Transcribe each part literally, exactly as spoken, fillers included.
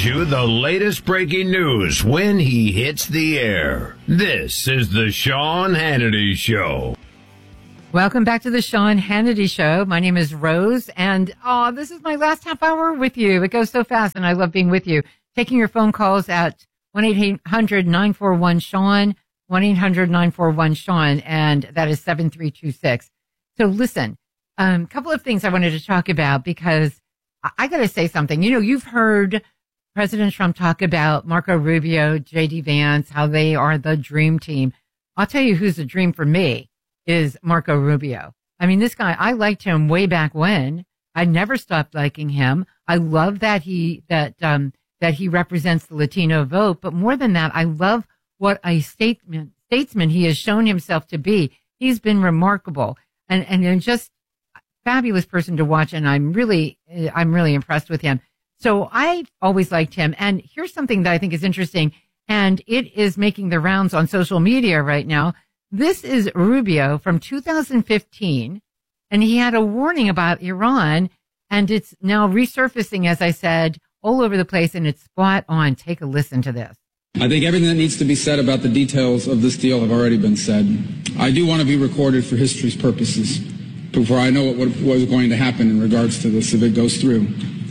brings you the latest breaking news when he hits the air. This is the Sean Hannity Show. Welcome back to the Sean Hannity Show. My name is Rose, and oh, this is my last half hour with you. It goes so fast, and I love being with you. Taking your phone calls at one eight hundred nine four one Sean, one eight hundred nine four one Sean, and that is seven three two six. So listen, a um, couple of things I wanted to talk about because I, I got to say something. You know, you've heard President Trump talk about Marco Rubio, J D Vance, how they are the dream team. I'll tell you who's the dream for me is Marco Rubio. I mean, this guy, I liked him way back when. I never stopped liking him. I love that he, that, um, that he represents the Latino vote. But more than that, I love what a statement, statesman he has shown himself to be. He's been remarkable and, and just a fabulous person to watch. And I'm really, I'm really impressed with him. So I always liked him. And here's something that I think is interesting, and it is making the rounds on social media right now. This is Rubio from two thousand fifteen, and he had a warning about Iran, and it's now resurfacing, as I said, all over the place, and it's spot on. Take a listen to this. I think everything that needs to be said about the details of this deal have already been said. I do want to be recorded for history's purposes before I know what, what is going to happen in regards to this if it goes through.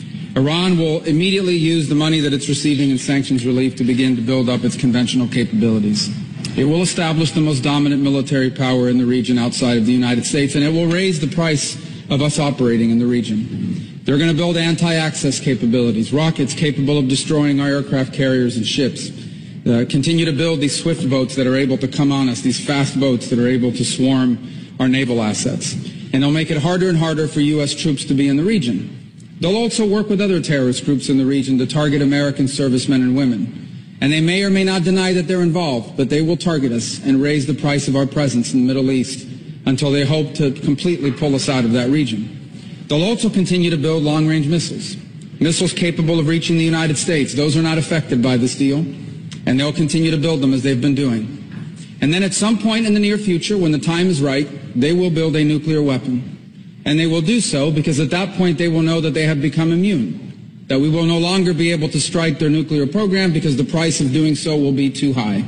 Iran will immediately use the money that it's receiving in sanctions relief to begin to build up its conventional capabilities. It will establish the most dominant military power in the region outside of the United States, and it will raise the price of us operating in the region. They're going to build anti-access capabilities, rockets capable of destroying our aircraft carriers and ships, uh, continue to build these swift boats that are able to come on us, these fast boats that are able to swarm our naval assets. And they'll make it harder and harder for U S troops to be in the region. They'll also work with other terrorist groups in the region to target American servicemen and women. And they may or may not deny that they're involved, but they will target us and raise the price of our presence in the Middle East until they hope to completely pull us out of that region. They'll also continue to build long-range missiles, missiles capable of reaching the United States. Those are not affected by this deal, and they'll continue to build them as they've been doing. And then at some point in the near future, when the time is right, they will build a nuclear weapon. And they will do so because at that point they will know that they have become immune, that we will no longer be able to strike their nuclear program because the price of doing so will be too high.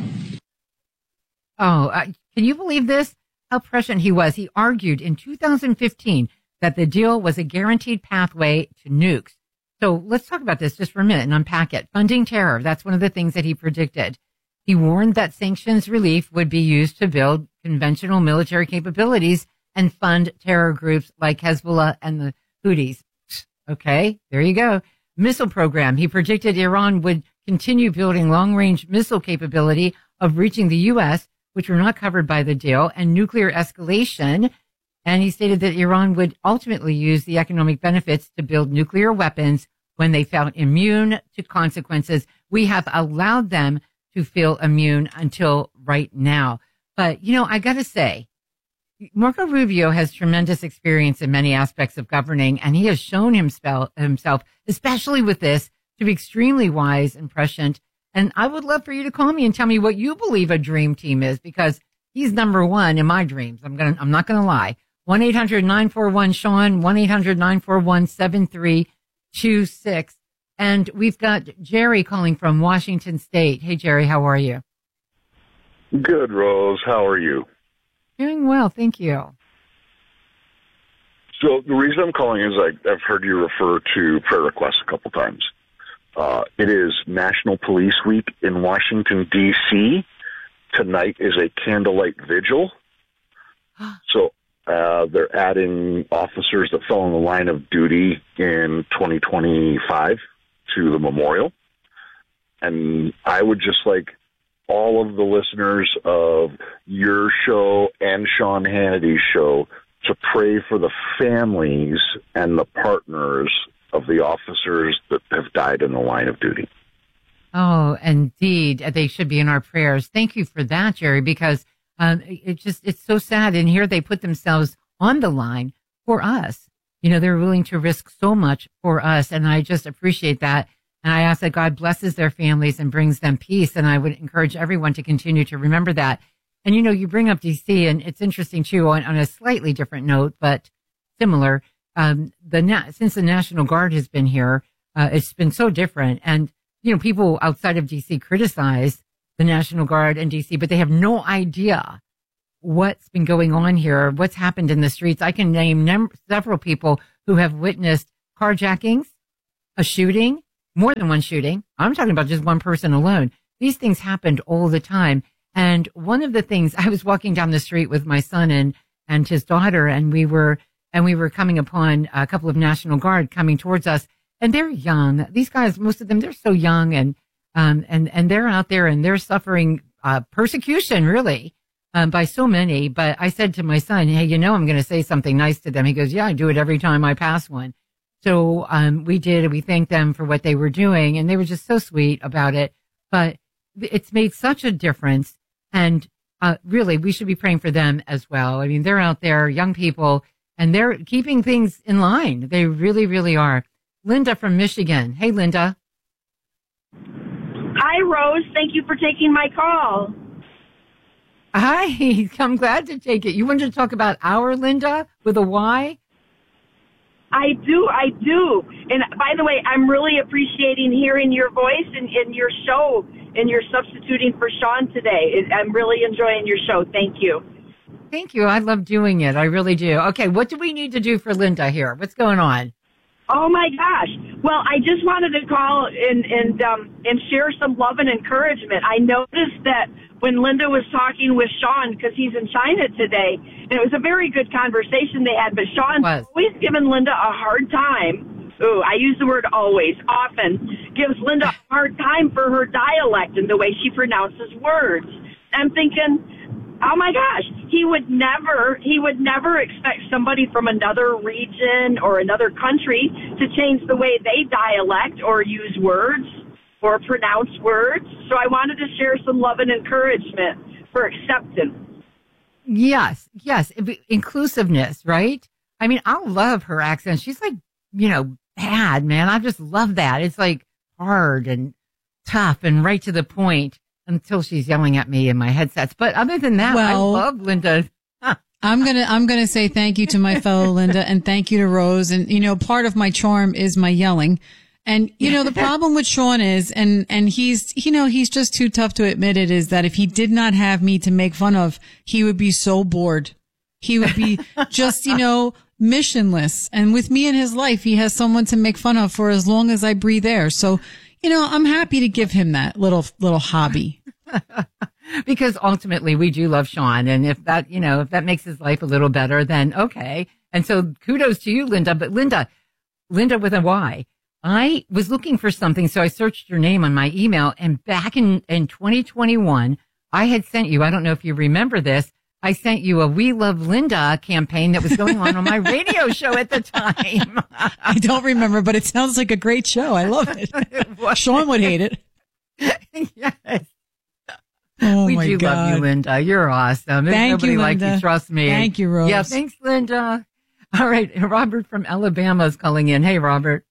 Oh, uh, can you believe this? How prescient he was. He argued in two thousand fifteen that the deal was a guaranteed pathway to nukes. So let's talk about this just for a minute and unpack it. Funding terror. That's one of the things that he predicted. He warned that sanctions relief would be used to build conventional military capabilities and fund terror groups like Hezbollah and the Houthis. Okay, there you go. Missile program. He predicted Iran would continue building long-range missile capability of reaching the U S, which were not covered by the deal, and nuclear escalation. And he stated that Iran would ultimately use the economic benefits to build nuclear weapons when they felt immune to consequences. We have allowed them to feel immune until right now. But, you know, I got to say, Marco Rubio has tremendous experience in many aspects of governing, and he has shown himself, himself, especially with this, to be extremely wise and prescient. And I would love for you to call me and tell me what you believe a dream team is, because he's number one in my dreams. I'm gonna, I'm not gonna lie. one eight hundred nine four one Sean, one eight hundred nine four one seven three two six. And we've got Jerry calling from Washington State. Hey, Jerry, how are you? Good, Rose. How are you? Doing well, thank you. So the reason I'm calling is I, I've heard you refer to prayer requests a couple times. Uh, it is National Police Week in Washington, D C Tonight is a candlelight vigil. So uh, they're adding officers that fell in the line of duty in twenty twenty-five to the memorial. And I would just like all of the listeners of your show and Sean Hannity's show to pray for the families and the partners of the officers that have died in the line of duty. Oh, indeed. They should be in our prayers. Thank you for that, Jerry, because um, it just, it's so sad. And here they put themselves on the line for us. You know, they're willing to risk so much for us. And I just appreciate that. And I ask that God blesses their families and brings them peace. And I would encourage everyone to continue to remember that. And, you know, you bring up D C, and it's interesting, too, on, on a slightly different note, but similar. Um, the na- since the National Guard has been here, uh, it's been so different. And you know, people outside of D C criticize the National Guard and D C, but they have no idea what's been going on here, what's happened in the streets. I can name num- several people who have witnessed carjackings, a shooting, more than one shooting. I'm talking about just one person alone. These things happened all the time. And one of the things, I was walking down the street with my son and, and his daughter, and we were, and we were coming upon a couple of National Guard coming towards us, and they're young. These guys, most of them, they're so young, and, um, and, and they're out there and they're suffering, uh, persecution, really, um, by so many. But I said to my son, hey, you know, I'm going to say something nice to them. He goes, yeah, I do it every time I pass one. So, um, we did, we thanked them for what they were doing, and they were just so sweet about it. But it's made such a difference. And uh, really, we should be praying for them as well. I mean, they're out there, young people, and they're keeping things in line. They really, really are. Linda from Michigan. Hey, Linda. Hi, Rose. Thank you for taking my call. Hi. I'm glad to take it. You wanted to talk about our Linda with a Y? I do. I do. And by the way, I'm really appreciating hearing your voice in, in your show, and you're substituting for Sean today. I'm really enjoying your show. Thank you. Thank you. I love doing it. I really do. Okay, what do we need to do for Linda here? What's going on? Oh, my gosh. Well, I just wanted to call and and um, and share some love and encouragement. I noticed that when Linda was talking with Sean, because he's in China today, and it was a very good conversation they had, but Sean's always given Linda a hard time. Ooh, I use the word always, often, gives Linda a hard time for her dialect and the way she pronounces words. I'm thinking, oh my gosh, he would never, he would never expect somebody from another region or another country to change the way they dialect or use words or pronounce words. So I wanted to share some love and encouragement for acceptance. Yes, yes. Inclusiveness, right? I mean, I love her accent. She's like, you know, bad, man. I just love that. It's like hard and tough and right to the point until she's yelling at me in my headsets. But other than that, well, I love Linda. I'm going to, I'm going to say thank you to my fellow Linda and thank you to Rose. And, you know, part of my charm is my yelling. And, you know, the problem with Sean is, and, and he's, you know, he's just too tough to admit it, is that if he did not have me to make fun of, he would be so bored. He would be just, you know, missionless. And with me in his life, he has someone to make fun of for as long as I breathe air. So, you know, I'm happy to give him that little, little hobby. Because ultimately we do love Sean. And if that, you know, if that makes his life a little better, then okay. And so kudos to you, Linda. But Linda, Linda with a Y. I was looking for something, so I searched your name on my email, and back in, in twenty twenty-one, I had sent you, I don't know if you remember this, I sent you a We Love Linda campaign that was going on on my radio show at the time. I don't remember, but it sounds like a great show. I love it. it Sean would hate it. Yes. Oh we my do God. love you, Linda. You're awesome. There's Thank nobody you, like Linda. you, trust me. Thank you, Rose. Yeah, thanks, Linda. All right, Robert from Alabama is calling in. Hey, Robert.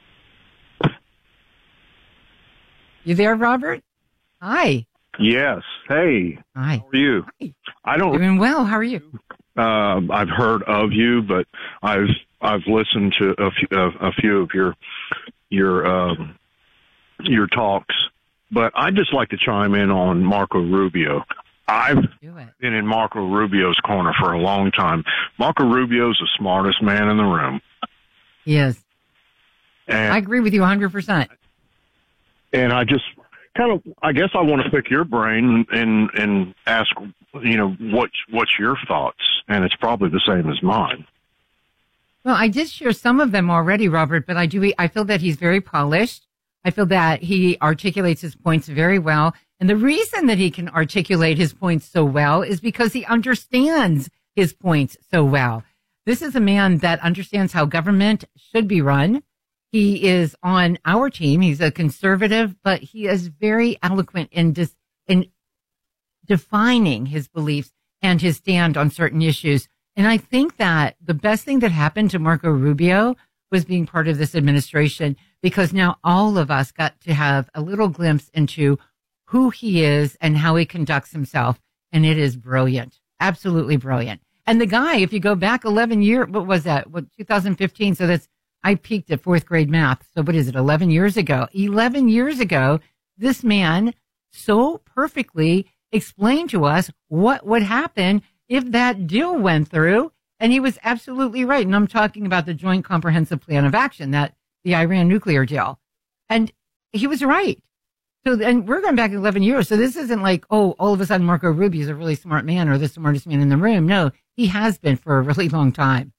You there, Robert? Hi. Yes. Hey. Hi. How are you? Hi. I don't. Doing well. How are you? Uh, I've heard of you, but I've I've listened to a few a, a few of your your um, your talks. But I'd just like to chime in on Marco Rubio. I've been in Marco Rubio's corner for a long time. Marco Rubio's the smartest man in the room. He is. And I agree with you one hundred percent. And I just kind of, I guess I want to pick your brain and and ask, you know, what what's your thoughts? And it's probably the same as mine. Well, I did share some of them already, Robert, but I do, I feel that he's very polished. I feel that he articulates his points very well. And the reason that he can articulate his points so well is because he understands his points so well. This is a man that understands how government should be run. He is on our team. He's a conservative, but he is very eloquent in dis, in defining his beliefs and his stand on certain issues. And I think that the best thing that happened to Marco Rubio was being part of this administration, because now all of us got to have a little glimpse into who he is and how he conducts himself. And it is brilliant. Absolutely brilliant. And the guy, if you go back eleven years, what was that? What, two thousand fifteen? So that's, I peaked at fourth grade math. So what is it? eleven years ago, eleven years ago, this man so perfectly explained to us what would happen if that deal went through. And he was absolutely right. And I'm talking about the Joint Comprehensive Plan of Action, that the Iran nuclear deal. And he was right. So, and we're going back eleven years. So this isn't like, oh, all of a sudden Marco Rubio is a really smart man or the smartest man in the room. No, he has been for a really long time.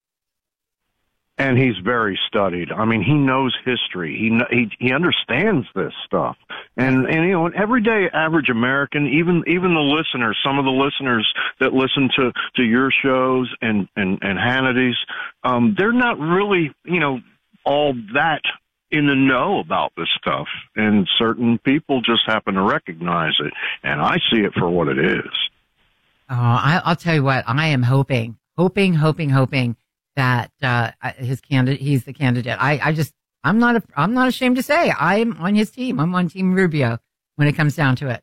And he's very studied. I mean, he knows history. He he he understands this stuff. And and you know, an everyday average American, even even the listeners, some of the listeners that listen to to your shows and and and Hannity's, um, they're not really, you know, all that in the know about this stuff. And certain people just happen to recognize it. And I see it for what it is. Oh, I, I'll tell you what. I am hoping, hoping, hoping, hoping. that uh, his candidate, he's the candidate. I, I just, I'm not, a, I'm not ashamed to say I'm on his team. I'm on Team Rubio when it comes down to it.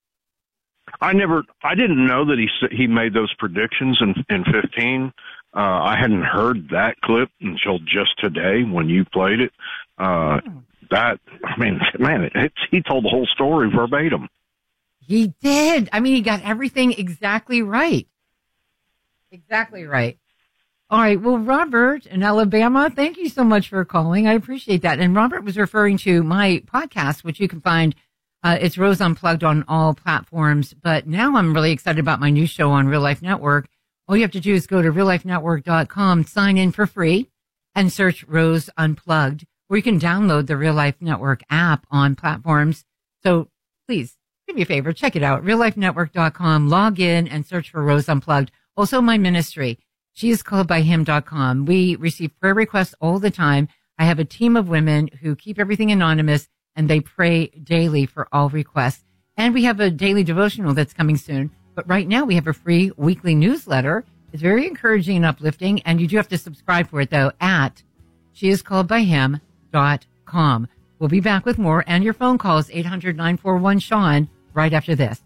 I never, I didn't know that he he made those predictions in in fifteen. Uh, I hadn't heard that clip until just today when you played it. Uh, oh. That, I mean, man, it's, he told the whole story verbatim. He did. I mean, he got everything exactly right. Exactly right. All right. Well, Robert in Alabama, thank you so much for calling. I appreciate that. And Robert was referring to my podcast, which you can find. Uh, it's Rose Unplugged on all platforms. But now I'm really excited about my new show on Real Life Network. All you have to do is go to real life network dot com, sign in for free, and search Rose Unplugged. Or you can download the Real Life Network app on platforms. So please do me a favor, check it out. real life network dot com, log in and search for Rose Unplugged. Also my ministry. She is called by him dot com. We receive prayer requests all the time. I have a team of women who keep everything anonymous and they pray daily for all requests. And we have a daily devotional that's coming soon. But right now we have a free weekly newsletter. It's very encouraging and uplifting. And you do have to subscribe for it though at she is called by him dot com. We'll be back with more and your phone calls eight hundred, nine four one, Sean right after this.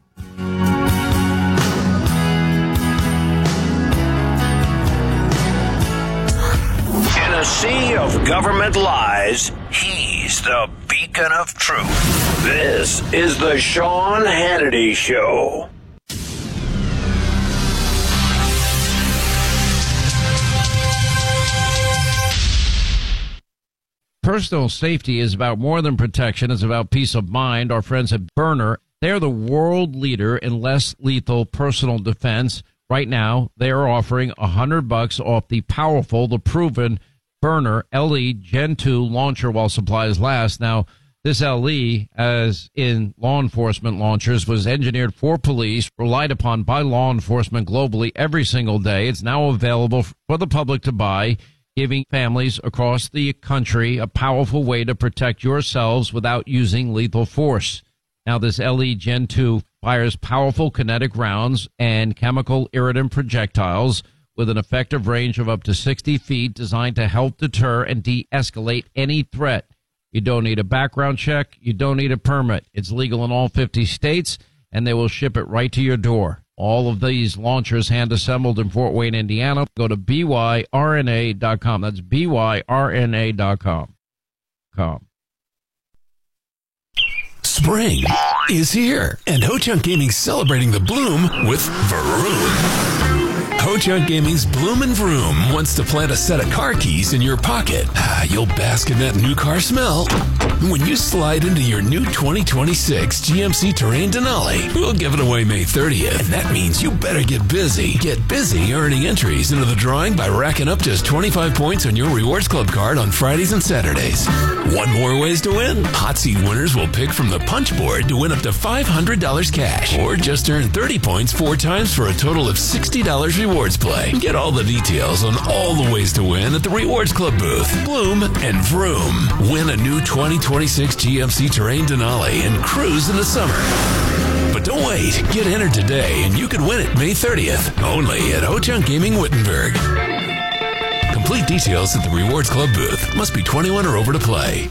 In a sea of government lies, he's the beacon of truth. This is the Sean Hannity Show. Personal safety is about more than protection. It's about peace of mind. Our friends at Byrna, they're the world leader in less lethal personal defense. Right now, they are offering a hundred bucks off the powerful, the proven Byrna L E Gen two launcher while supplies last. Now, this L E, as in law enforcement launchers, was engineered for police, relied upon by law enforcement globally every single day. It's now available for the public to buy, giving families across the country a powerful way to protect yourselves without using lethal force. Now, this L E Gen two fires powerful kinetic rounds and chemical irritant projectiles with an effective range of up to sixty feet, designed to help deter and de-escalate any threat. You don't need a background check. You don't need a permit. It's legal in all fifty states, and they will ship it right to your door. All of these launchers hand-assembled in Fort Wayne, Indiana. Go to B Y R N A dot com. That's B Y R N A dot com. Com. Spring is here, and Ho-Chunk Gaming's celebrating the bloom with Vroom. Ho-Chunk Gaming's Bloom and Vroom wants to plant a set of car keys in your pocket. Ah, you'll bask in that new car smell when you slide into your new twenty twenty-six G M C Terrain Denali. We'll give it away May thirtieth, and that means you better get busy. Get busy earning entries into the drawing by racking up just twenty-five points on your Rewards Club card on Fridays and Saturdays. Want more ways to win? Hot Seat winners will pick from the punch board to win up to five hundred dollars cash, or just earn thirty points four times for a total of sixty dollars rewards play. Get all the details on all the ways to win at the Rewards Club booth. Bloom and Vroom. Win a new twenty twenty-six G M C Terrain Denali and cruise in the summer. But don't wait. Get entered today and you could win it May thirtieth. Only at Ho-Chunk Gaming Wittenberg. Complete details at the Rewards Club booth. Must be twenty-one or over to play.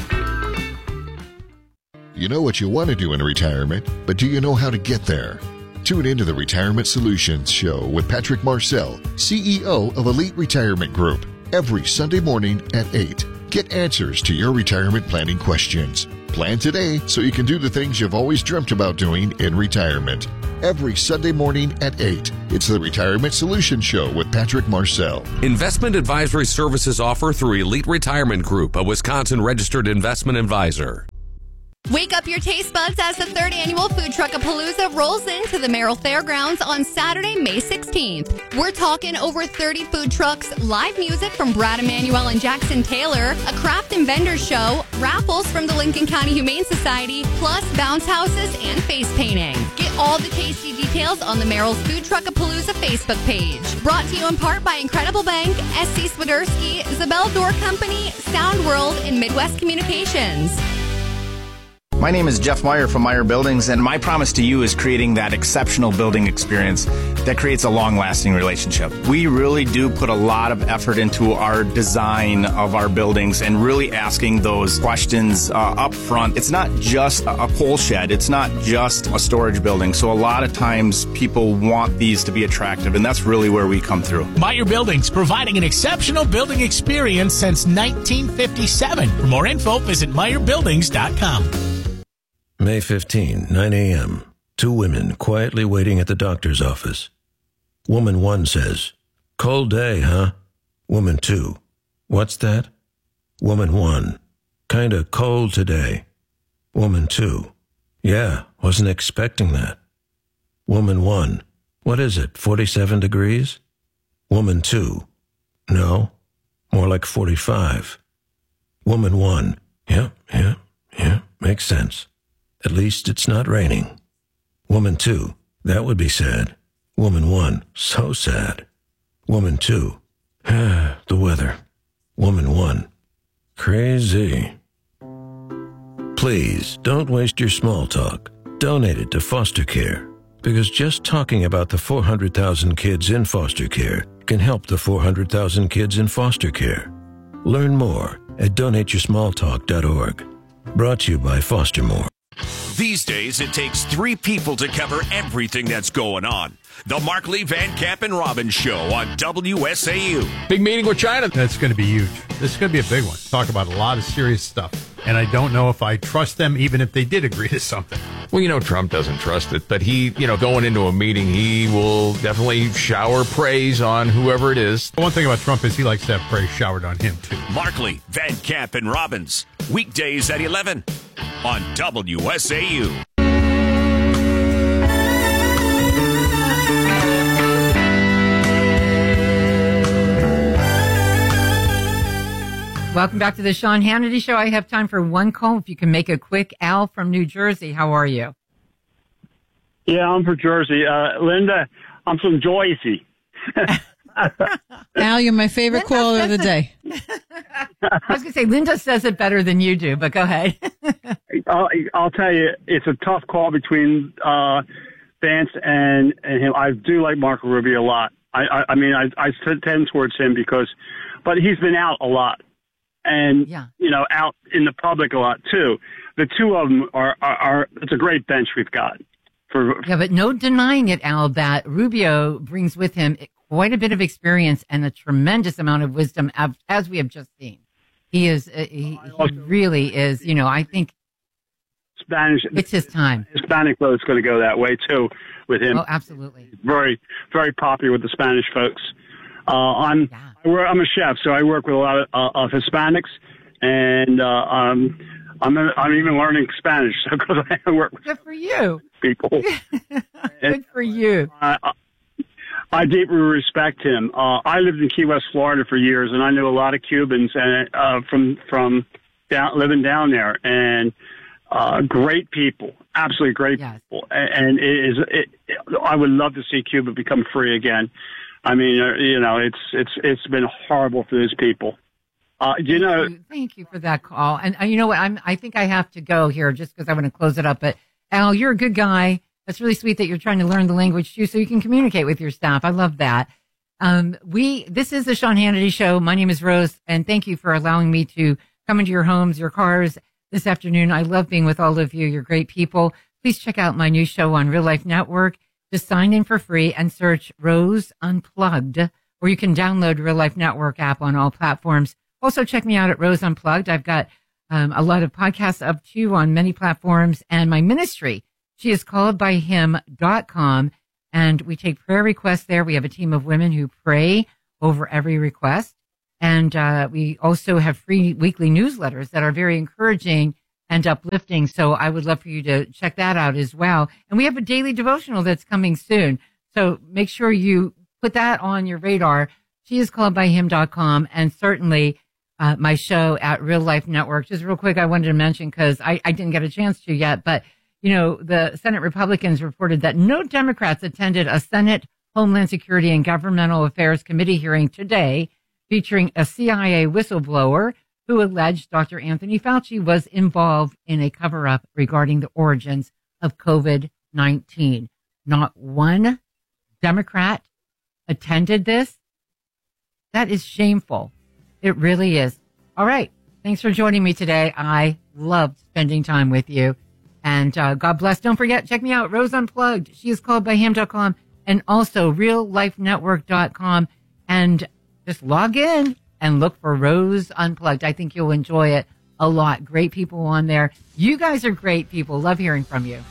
You know what you want to do in retirement, but do you know how to get there? Tune into the Retirement Solutions Show with Patrick Marcel, C E O of Elite Retirement Group. every Sunday morning at eight. Get answers to your retirement planning questions. Plan today so you can do the things you've always dreamt about doing in retirement. Every Sunday morning at eight. It's the Retirement Solution Show with Patrick Marcel. Investment advisory services offer through Elite Retirement Group, a Wisconsin registered investment advisor. Wake up your taste buds as the third annual Food Truckapalooza rolls into the Merrill Fairgrounds on Saturday, May sixteenth. We're talking over thirty food trucks, live music from Brad Emanuel and Jackson Taylor, a craft and vendor show, raffles from the Lincoln County Humane Society, plus bounce houses and face painting. Get all the tasty details on the Merrill's Food Truckapalooza Facebook page. Brought to you in part by Incredible Bank, S C Swiderski, Zabel Door Company, Sound World, and Midwest Communications. My name is Jeff Meyer from Meyer Buildings, and my promise to you is creating that exceptional building experience that creates a long-lasting relationship. We really do put a lot of effort into our design of our buildings and really asking those questions uh, up front. It's not just a coal shed. It's not just a storage building. So a lot of times people want these to be attractive, and that's really where we come through. Meyer Buildings, providing an exceptional building experience since nineteen fifty-seven. For more info, visit meyer buildings dot com. May fifteenth, nine a.m. Two women quietly waiting at the doctor's office. Woman one says, "Cold day, huh?" Woman two, "What's that?" Woman one, "Kinda cold today." Woman two, "Yeah, wasn't expecting that." Woman one, "What is it, forty-seven degrees?" Woman two, "No, more like forty-five." Woman one, "Yeah, yeah, yeah, makes sense. At least it's not raining." Woman two, "That would be sad." Woman one, "So sad." Woman two, "Ah, the weather." Woman one, "Crazy." Please don't waste your small talk. Donate it to foster care, because just talking about the four hundred thousand kids in foster care can help the four hundred thousand kids in foster care. Learn more at donate your small talk dot org. Brought to you by Foster More. These days, it takes three people to cover everything that's going on. The Mark Lee Van Camp and Robbins Show on W S A U. Big meeting with China. That's going to be huge. This is going to be a big one. Talk about a lot of serious stuff. And I don't know if I trust them, even if they did agree to something. Well, you know, Trump doesn't trust it, but he, you know, going into a meeting, he will definitely shower praise on whoever it is. One thing about Trump is he likes to have praise showered on him, too. Mark Lee Van Camp and Robbins. Weekdays at eleven on W S A U. Welcome back to the Sean Hannity Show. I have time for one call. If you can make it quick. Al from New Jersey, how are you? Yeah, I'm from Jersey. Uh, Linda, I'm from Jersey. Al, you're my favorite Linda caller of the day. I was going to say, Linda says it better than you do, but go ahead. I'll, I'll tell you, it's a tough call between uh, Vance and, and him. I do like Marco Rubio a lot. I, I, I mean, I, I tend towards him because, but he's been out a lot. And, yeah. you know, out in the public a lot, too. The two of them are, are, are it's a great bench we've got. For, yeah, but no denying it, Al, that Rubio brings with him quite a bit of experience and a tremendous amount of wisdom, as we have just seen. He is, uh, he, he really is, you know, I think Spanish, it's his time. Hispanic vote's going to go that way, too, with him. Oh, absolutely. Very, very popular with the Spanish folks. Uh, I'm, yeah. I work, I'm a chef, so I work with a lot of, uh, of Hispanics, and uh, um, I'm I'm even learning Spanish because I work with Good for you. people. Good for you. I, I, I deeply respect him. Uh, I lived in Key West, Florida for years, and I knew a lot of Cubans and uh, from from down, living down there, and uh, great people, absolutely great yes. people. And, and it is, it, it, I would love to see Cuba become free again. I mean, you know, it's it's it's been horrible for those people. Uh, you know, thank you. Thank you for that call. And uh, you know what? I'm I think I have to go here just because I want to close it up. But Al, you're a good guy. That's really sweet that you're trying to learn the language too, so you can communicate with your staff. I love that. Um, we this is the Sean Hannity Show. My name is Rose, and thank you for allowing me to come into your homes, your cars this afternoon. I love being with all of you. You're great people. Please check out my new show on Real Life Network. Just sign in for free and search Rose Unplugged or you can download Real Life Network app on all platforms. Also, check me out at Rose Unplugged. I've got um, a lot of podcasts up too on many platforms, and my ministry, she is called by him dot com, and we take prayer requests there. We have a team of women who pray over every request, and uh, we also have free weekly newsletters that are very encouraging and uplifting. So I would love for you to check that out as well. And we have a daily devotional that's coming soon. So make sure you put that on your radar. She is called by him dot com, and certainly uh, my show at Real Life Network. Just real quick, I wanted to mention, because I, I didn't get a chance to yet, but, you know, the Senate Republicans reported that no Democrats attended a Senate Homeland Security and Governmental Affairs Committee hearing today featuring a C I A whistleblower who alleged Doctor Anthony Fauci was involved in a cover-up regarding the origins of COVID nineteen. Not one Democrat attended this. That is shameful. It really is. All right. Thanks for joining me today. I loved spending time with you. And uh, God bless. Don't forget, check me out, Rose Unplugged. She is called by him dot com, and also real life network dot com. And just log in and look for Rose Unplugged. I think you'll enjoy it a lot. Great people on there. You guys are great people. Love hearing from you.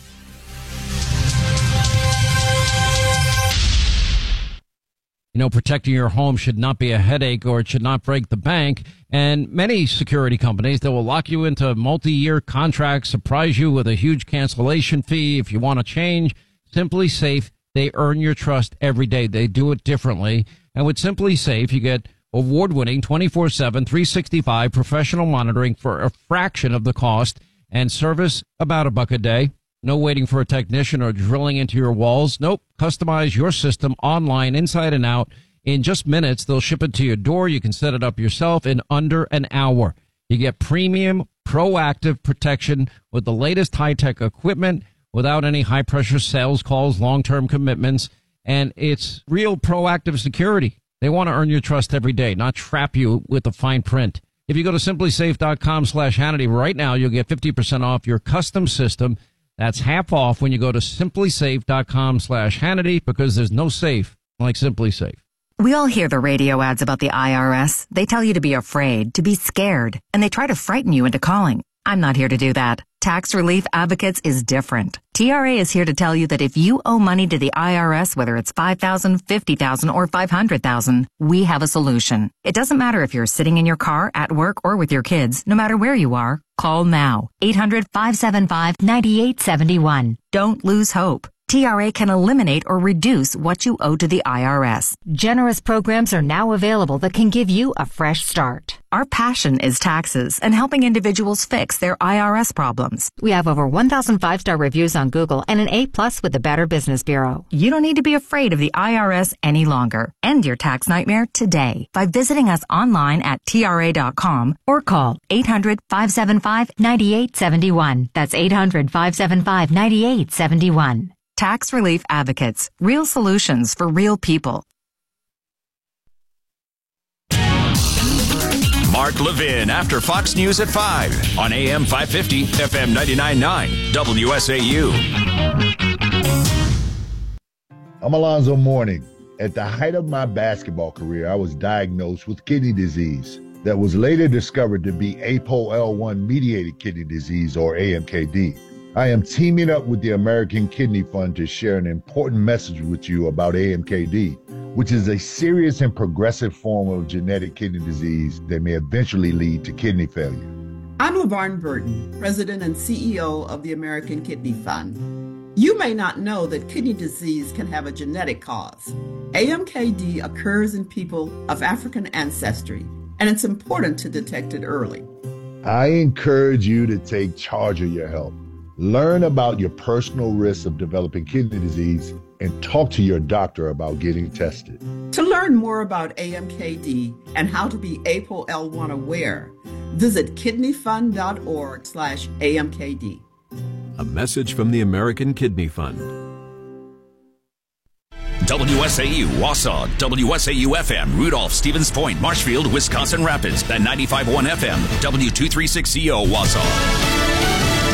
You know, protecting your home should not be a headache, or it should not break the bank. And many security companies, they will lock you into multi-year contracts, surprise you with a huge cancellation fee if you want to change. Simply Safe, they earn your trust every day. They do it differently. And with Simply Safe, you get award-winning twenty-four seven, three sixty-five professional monitoring for a fraction of the cost, and service about a buck a day. No waiting for a technician or drilling into your walls. Nope. Customize your system online, inside and out. In just minutes, they'll ship it to your door. You can set it up yourself in under an hour. You get premium, proactive protection with the latest high-tech equipment without any high-pressure sales calls, long-term commitments, and it's real proactive security. They want to earn your trust every day, not trap you with the fine print. If you go to simply safe dot com slash Hannity right now, you'll get fifty percent off your custom system. That's half off when you go to simply safe dot com slash Hannity, because there's no safe like Simply Safe. We all hear the radio ads about the I R S. They tell you to be afraid, to be scared, and they try to frighten you into calling. I'm not here to do that. Tax Relief Advocates is different. T R A is here to tell you that if you owe money to the I R S, whether it's five thousand dollars, fifty thousand dollars, or five hundred thousand dollars, we have a solution. It doesn't matter if you're sitting in your car, at work, or with your kids. No matter where you are, call now. eight hundred, five seven five, nine eight seven one. Don't lose hope. T R A can eliminate or reduce what you owe to the I R S. Generous programs are now available that can give you a fresh start. Our passion is taxes and helping individuals fix their I R S problems. We have over one thousand five-star reviews on Google and an A plus with the Better Business Bureau. You don't need to be afraid of the I R S any longer. End your tax nightmare today by visiting us online at T R A dot com or call eight hundred, five seven five, nine eight seven one. That's eight hundred, five seven five, nine eight seven one. Tax Relief Advocates. Real solutions for real people. Mark Levin after Fox News at five on A M five fifty, F M ninety-nine point nine, W S A U. I'm Alonzo Mourning. At the height of my basketball career, I was diagnosed with kidney disease that was later discovered to be A P O L one mediated kidney disease, or A M K D. I am teaming up with the American Kidney Fund to share an important message with you about A M K D, which is a serious and progressive form of genetic kidney disease that may eventually lead to kidney failure. I'm LaVarn Burton, President and C E O of the American Kidney Fund. You may not know that kidney disease can have a genetic cause. A M K D occurs in people of African ancestry, and it's important to detect it early. I encourage you to take charge of your health. Learn about your personal risks of developing kidney disease and talk to your doctor about getting tested. To learn more about A M K D and how to be A P O L one aware, visit kidneyfund.org slash AMKD. A message from the American Kidney Fund. W S A U, Wausau, W S A U F M, Rudolph, Stevens Point, Marshfield, Wisconsin Rapids, and ninety-five point one F M, W two thirty-six C O, Wausau.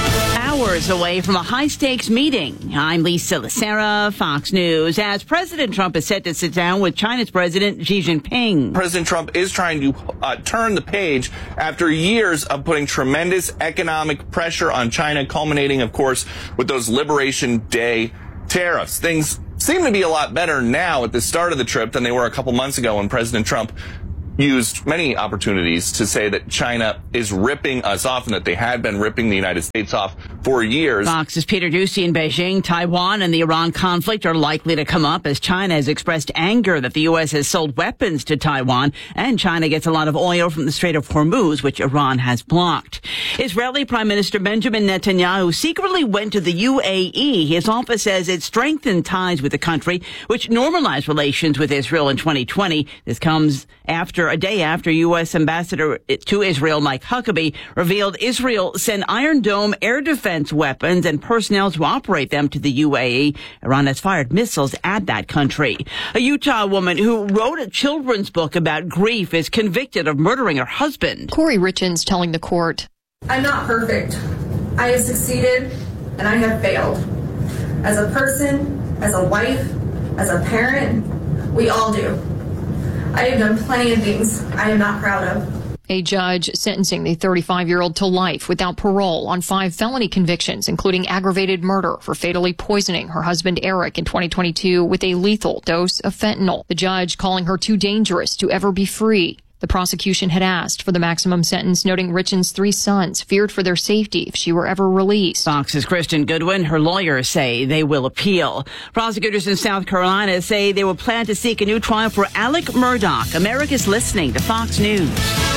hours away from a high-stakes meeting. I'm Lisa Lacera, Fox News. As President Trump is set to sit down with China's President Xi Jinping. President Trump is trying to uh, turn the page after years of putting tremendous economic pressure on China, culminating, of course, with those Liberation Day tariffs. Things seem to be a lot better now at the start of the trip than they were a couple months ago when President Trump used many opportunities to say that China is ripping us off and that they had been ripping the United States off for years. Fox's Peter Doocy in Beijing. Taiwan and the Iran conflict are likely to come up as China has expressed anger that the U S has sold weapons to Taiwan, and China gets a lot of oil from the Strait of Hormuz, which Iran has blocked. Israeli Prime Minister Benjamin Netanyahu secretly went to the U A E. His office says it strengthened ties with the country, which normalized relations with Israel in twenty twenty. This comes after a day after U S Ambassador to Israel Mike Huckabee revealed Israel sent Iron Dome air defense weapons and personnel to operate them to the U A E. Iran has fired missiles at that country. A Utah woman who wrote a children's book about grief is convicted of murdering her husband. Corey Richens telling the court, I'm not perfect. I have succeeded and I have failed. As a person, as a wife, as a parent, we all do. I have done plenty of things I am not proud of. A judge sentencing the thirty-five-year-old to life without parole on five felony convictions, including aggravated murder for fatally poisoning her husband Eric in twenty twenty-two with a lethal dose of fentanyl. The judge calling her too dangerous to ever be free. The prosecution had asked for the maximum sentence, noting Richens' three sons feared for their safety if she were ever released. Fox's Kristen Goodwin, her lawyers say they will appeal. Prosecutors in South Carolina say they will plan to seek a new trial for Alec Murdaugh. America's listening to Fox News.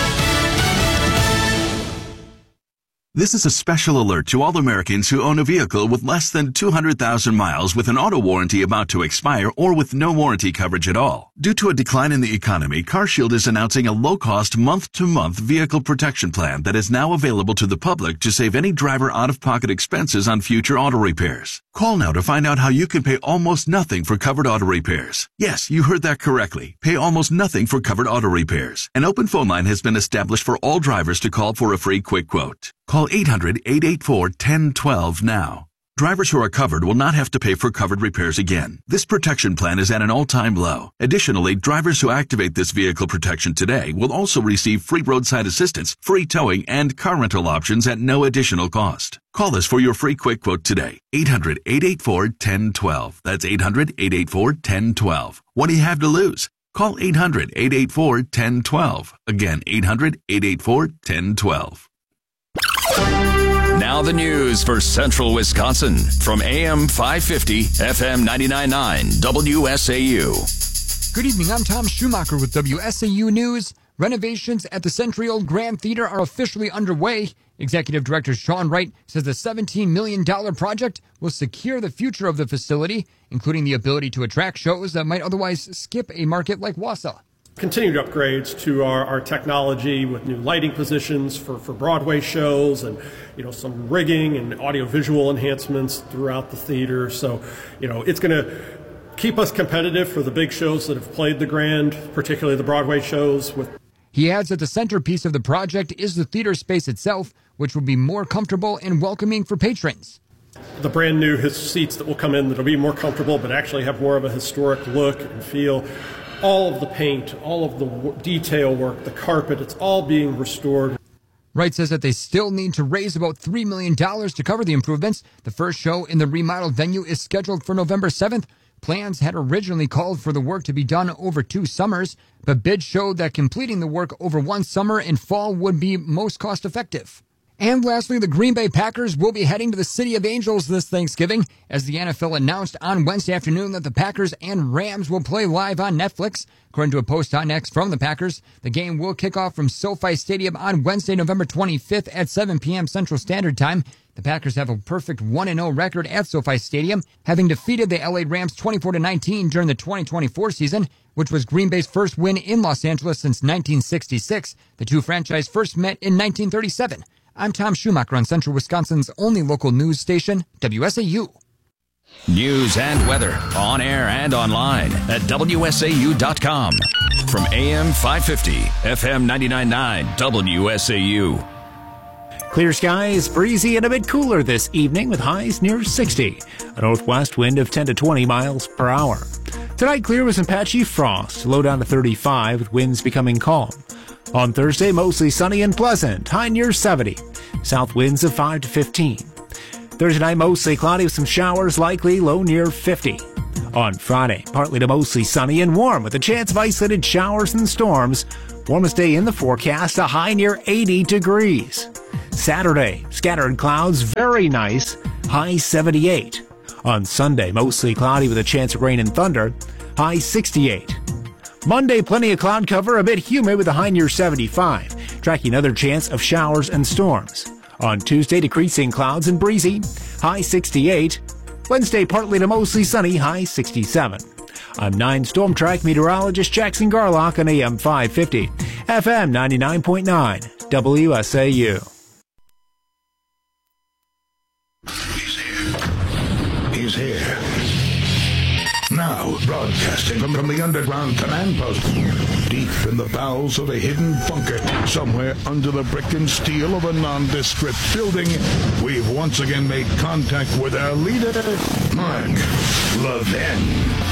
This is a special alert to all Americans who own a vehicle with less than two hundred thousand miles with an auto warranty about to expire or with no warranty coverage at all. Due to a decline in the economy, CarShield is announcing a low-cost month-to-month vehicle protection plan that is now available to the public to save any driver out-of-pocket expenses on future auto repairs. Call now to find out how you can pay almost nothing for covered auto repairs. Yes, you heard that correctly. Pay almost nothing for covered auto repairs. An open phone line has been established for all drivers to call for a free quick quote. Call eight hundred, eight eight four, one zero one two now. Drivers who are covered will not have to pay for covered repairs again. This protection plan is at an all-time low. Additionally, drivers who activate this vehicle protection today will also receive free roadside assistance, free towing, and car rental options at no additional cost. Call us for your free quick quote today. eight hundred, eight eight four, one zero one two. That's eight hundred, eight eight four, one zero one two. What do you have to lose? Call eight hundred, eight eight four, one zero one two. Again, eight hundred, eight eight four, one zero one two. Now the news for Central Wisconsin from A M five fifty, F M ninety-nine point nine, W S A U. Good evening, I'm Tom Schumacher with W S A U News. Renovations at the Century Old Grand Theater are officially underway. Executive Director Sean Wright says the seventeen million dollars project will secure the future of the facility, including the ability to attract shows that might otherwise skip a market like Wausau. Continued upgrades to our, our technology with new lighting positions for, for Broadway shows and, you know, some rigging and audiovisual enhancements throughout the theater. So, you know, it's going to keep us competitive for the big shows that have played the Grand, particularly the Broadway shows. With He adds that the centerpiece of the project is the theater space itself, which will be more comfortable and welcoming for patrons. The brand new his seats that will come in that will be more comfortable but actually have more of a historic look and feel. All of the paint, all of the w- detail work, the carpet, it's all being restored. Wright says that they still need to raise about three million dollars to cover the improvements. The first show in the remodeled venue is scheduled for November seventh. Plans had originally called for the work to be done over two summers, but bids showed that completing the work over one summer and fall would be most cost-effective. And lastly, the Green Bay Packers will be heading to the City of Angels this Thanksgiving, as the N F L announced on Wednesday afternoon that the Packers and Rams will play live on Netflix. According to a post on X from the Packers, the game will kick off from SoFi Stadium on Wednesday, November twenty-fifth at seven p.m. Central Standard Time. The Packers have a perfect one and oh record at SoFi Stadium, having defeated the L A Rams twenty-four to nineteen during the twenty twenty-four season, which was Green Bay's first win in Los Angeles since nineteen sixty-six. The two franchises first met in nineteen thirty-seven. I'm Tom Schumacher on Central Wisconsin's only local news station, W S A U. News and weather on air and online at W S A U dot com. From A M five fifty, F M ninety-nine point nine, W S A U. Clear skies, breezy and a bit cooler this evening with highs near sixty. A northwest wind of ten to twenty miles per hour. Tonight, clear with some patchy frost, low down to thirty-five with winds becoming calm. On Thursday, mostly sunny and pleasant, high near seventy. South winds of five to fifteen. Thursday night, mostly cloudy with some showers likely, low near fifty. On Friday, partly to mostly sunny and warm with a chance of isolated showers and storms. Warmest day in the forecast, a high near eighty degrees. Saturday, scattered clouds, very nice, high seventy-eight. On Sunday, mostly cloudy with a chance of rain and thunder, high sixty-eight. Monday, plenty of cloud cover, a bit humid with a high near seventy-five, tracking another chance of showers and storms. On Tuesday, decreasing clouds and breezy, high sixty-eight. Wednesday, partly to mostly sunny, high sixty-seven. I'm nine Storm Track meteorologist Jackson Garlock on A M five fifty, F M ninety-nine point nine, W S A U. He's here. He's here. Now, broadcasting from, from the underground command post, deep in the bowels of a hidden bunker, somewhere under the brick and steel of a nondescript building, we've once again made contact with our leader, Mark Levin.